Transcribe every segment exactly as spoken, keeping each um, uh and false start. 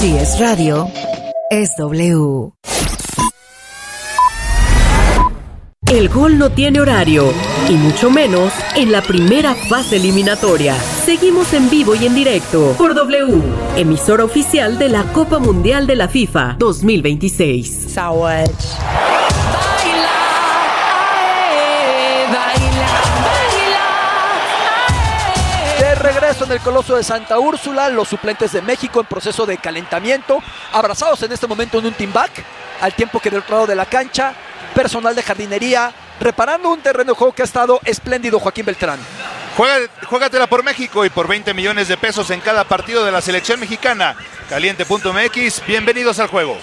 Si es radio, es W. El gol no tiene horario, y mucho menos en la primera fase eliminatoria. Seguimos en vivo y en directo por W, emisora oficial de la Copa Mundial de la FIFA dos mil veintiséis. Sawatch. De regreso en el Coloso de Santa Úrsula, los suplentes de México en proceso de calentamiento, abrazados en este momento en un team back, al tiempo que del otro lado de la cancha, personal de jardinería, reparando un terreno de juego que ha estado espléndido. Joaquín Beltrán. Juega, juégatela por México y por veinte millones de pesos en cada partido de la selección mexicana. Caliente punto M X, bienvenidos al juego.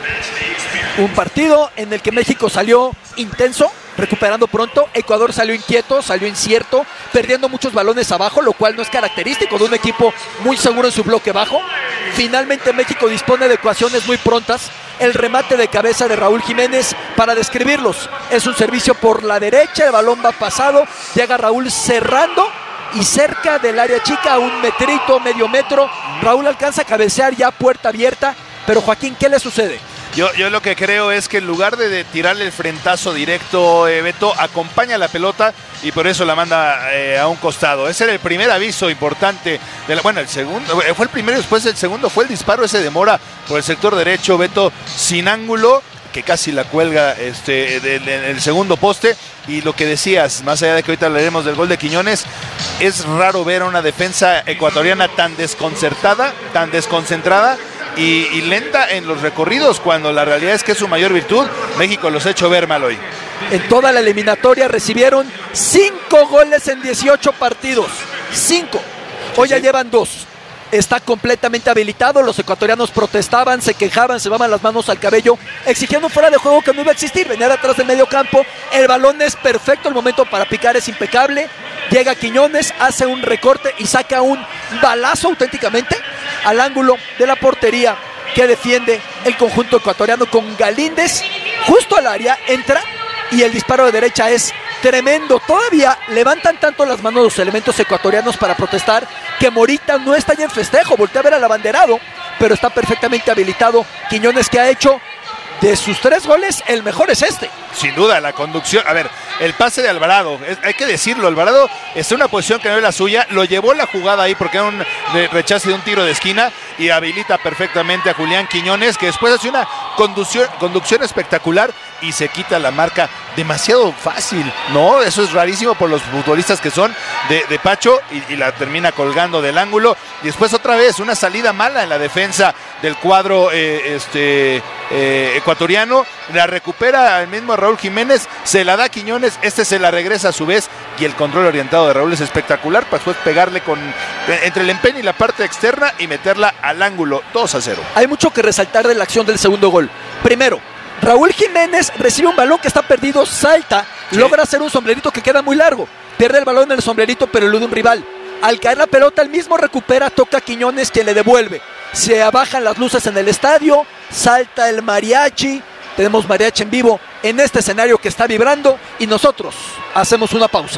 Un partido en el que México salió intenso, recuperando pronto. Ecuador salió inquieto, salió incierto, perdiendo muchos balones abajo, lo cual no es característico de un equipo muy seguro en su bloque bajo. Finalmente México dispone de ecuaciones muy prontas. El remate de cabeza de Raúl Jiménez, para describirlos, es un servicio por la derecha, el balón va pasado, llega Raúl cerrando y cerca del área chica, a un metrito, medio metro. Raúl alcanza a cabecear ya puerta abierta, pero Joaquín, ¿qué le sucede? Yo, yo lo que creo es que en lugar de, de tirarle el frentazo directo, eh, Beto, acompaña la pelota y por eso la manda eh, a un costado. Ese era el primer aviso importante. De la, bueno, el segundo, fue el primero y después el segundo fue el disparo ese de Mora por el sector derecho, Beto, sin ángulo, que casi la cuelga este, en el segundo poste. Y lo que decías, más allá de que ahorita hablaremos del gol de Quiñones, es raro ver a una defensa ecuatoriana tan desconcertada, tan desconcentrada y, y lenta en los recorridos, cuando la realidad es que es su mayor virtud. México los ha hecho ver mal hoy. En toda la eliminatoria recibieron cinco goles en dieciocho partidos. Cinco. Hoy ya llevan dos. Está completamente habilitado. Los ecuatorianos protestaban, se quejaban, se daban las manos al cabello, exigiendo fuera de juego que no iba a existir. Venía de atrás del medio campo. El balón es perfecto, el momento para picar es impecable. Llega Quiñones, hace un recorte y saca un balazo auténticamente al ángulo de la portería que defiende el conjunto ecuatoriano, con Galíndez justo al área, entra y el disparo de derecha es tremendo. Todavía levantan tanto las manos los elementos ecuatorianos para protestar que Morita no está ya en festejo, voltea a ver al abanderado, pero está perfectamente habilitado. Quiñones, que ha hecho de sus tres goles, el mejor es este. Sin duda, la conducción. A ver, el pase de Alvarado, es, hay que decirlo, Alvarado está en una posición que no es la suya, lo llevó la jugada ahí porque era un rechace de un tiro de esquina y habilita perfectamente a Julián Quiñones, que después hace una conducción, conducción espectacular y se quita la marca demasiado fácil, ¿no? Eso es rarísimo por los futbolistas que son de, de Pacho, y, y la termina colgando del ángulo. Y después otra vez una salida mala en la defensa del cuadro eh, este, eh, ecuatoriano, la recupera el mismo Raúl Jiménez, se la da a Quiñones, este se la regresa a su vez, y el control orientado de Raúl es espectacular, para después pegarle con, entre el empeine y la parte externa y meterla al ángulo. Dos a cero. Hay mucho que resaltar de la acción del segundo gol. Primero, Raúl Jiménez recibe un balón que está perdido, salta, sí. Logra hacer un sombrerito que queda muy largo, pierde el balón en el sombrerito pero elude un rival. Al caer la pelota, el mismo recupera, toca a Quiñones, que le devuelve. Se abajan las luces en el estadio, salta el mariachi. Tenemos mariachi en vivo en este escenario que está vibrando y nosotros hacemos una pausa.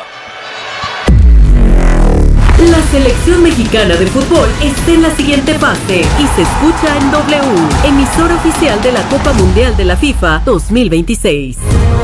La selección mexicana de fútbol está en la siguiente fase y se escucha en W, emisora oficial de la Copa Mundial de la FIFA dos mil veintiséis.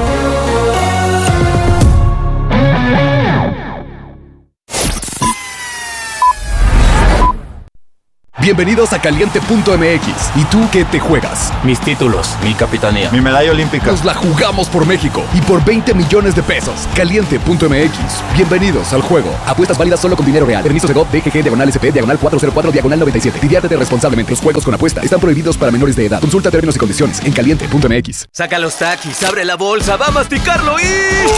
Bienvenidos a Caliente punto M X. ¿Y tú qué te juegas? Mis títulos, mi capitanía, mi medalla olímpica. Nos la jugamos por México y por veinte millones de pesos. Caliente punto M X. Bienvenidos al juego. Apuestas válidas solo con dinero real. Permiso Segov D G G diagonal S P diagonal cuatro cero cuatro diagonal noventa y siete. Diviértete responsablemente. Los juegos con apuesta están prohibidos para menores de edad. Consulta términos y condiciones en Caliente punto M X. Saca los taquis, abre la bolsa, va a masticarlo y...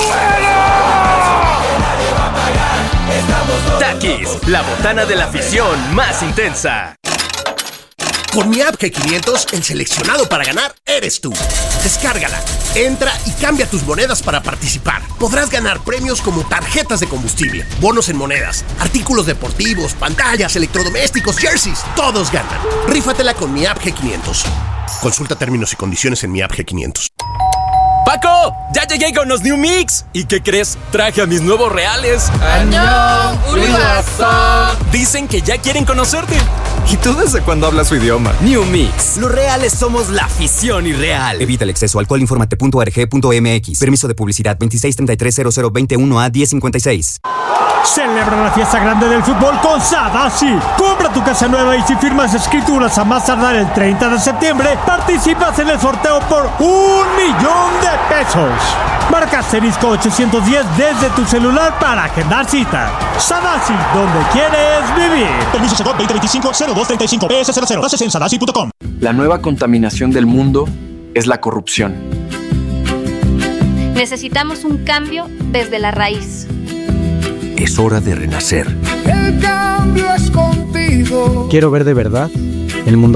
Taquis, la botana de la afición más intensa. Con mi app G quinientos, el seleccionado para ganar eres tú. Descárgala, entra y cambia tus monedas para participar. Podrás ganar premios como tarjetas de combustible, bonos en monedas, artículos deportivos, pantallas, electrodomésticos, jerseys. Todos ganan. Rífatela con mi app G quinientos. Consulta términos y condiciones en mi app G quinientos. ¡Paco! ¡Ya llegué con los New Mix! ¿Y qué crees? Traje a mis nuevos reales. ¡Añón! ¡Uribaso! Dicen que ya quieren conocerte. ¿Y tú desde cuándo hablas su idioma? New Mix. Los reales somos la afición irreal. Evita el exceso. Alcohol, infórmate punto org punto m x. Permiso de publicidad veintiséis treinta y tres cero cero veintiuno a diez cincuenta y seis. Celebra la fiesta grande del fútbol con Sadasi. Compra tu casa nueva y si firmas escrituras a más tardar el treinta de septiembre, participas en el sorteo por un millón de pesos. Marca asterisco ochocientos diez desde tu celular para agendar cita. Sadasi, donde quieres vivir. Permiso Segov veinte veinticinco cero dos treinta y cinco P S cero cero. Bases en sadasi punto com. La nueva contaminación del mundo es la corrupción. Necesitamos un cambio desde la raíz. Es hora de renacer. El cambio es contigo. Quiero ver de verdad el mundo